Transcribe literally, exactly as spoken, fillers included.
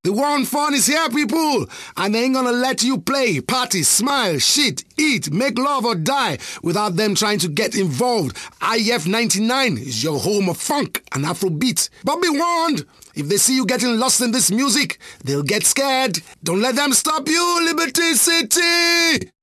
The war on fun is here, people, and they ain't gonna let you play, party, smile, shit, eat, make love or die without them trying to get involved. I F ninety-nine is your home of funk and Afrobeat. But be warned, if they see you getting lost in this music, they'll get scared. Don't let them stop you, Liberty City!